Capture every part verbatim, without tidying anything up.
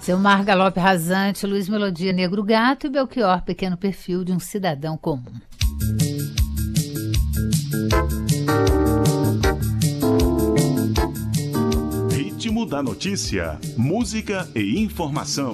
Seu Mar Galope Rasante, Luiz Melodia Negro Gato e Belchior Pequeno Perfil de um Cidadão Comum. Ritmo da notícia, música e informação.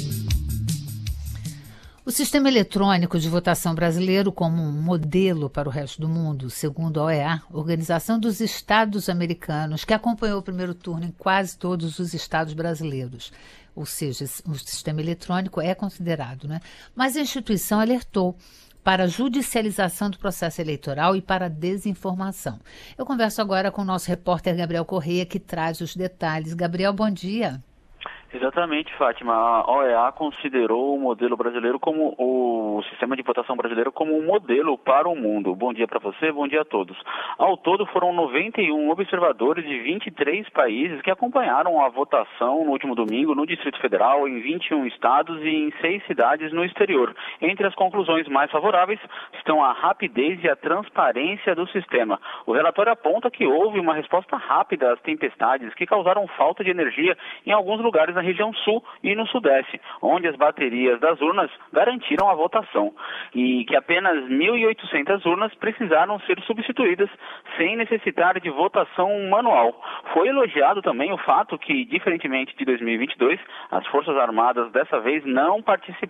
O sistema eletrônico de votação brasileiro como um modelo para o resto do mundo, segundo a O E A, Organização dos Estados Americanos, que acompanhou o primeiro turno em quase todos os estados brasileiros. Ou seja, o sistema eletrônico é considerado, né? Mas a instituição alertou para a judicialização do processo eleitoral e para a desinformação. Eu converso agora com o nosso repórter Gabriel Correia, que traz os detalhes. Gabriel, bom dia. Exatamente, Fátima. A O E A considerou o modelo brasileiro como o sistema de votação brasileiro como um modelo para o mundo. Bom dia para você, bom dia a todos. Ao todo foram noventa e um observadores de vinte e três países que acompanharam a votação no último domingo no Distrito Federal, em vinte e um estados e em seis cidades no exterior. Entre as conclusões mais favoráveis estão a rapidez e a transparência do sistema. O relatório aponta que houve uma resposta rápida às tempestades que causaram falta de energia em alguns lugares na região sul e no sudeste, onde as baterias das urnas garantiram a votação, e que apenas mil e oitocentas urnas precisaram ser substituídas sem necessitar de votação manual. Foi elogiado também o fato que, diferentemente de dois mil e vinte e dois, as Forças Armadas dessa vez não participaram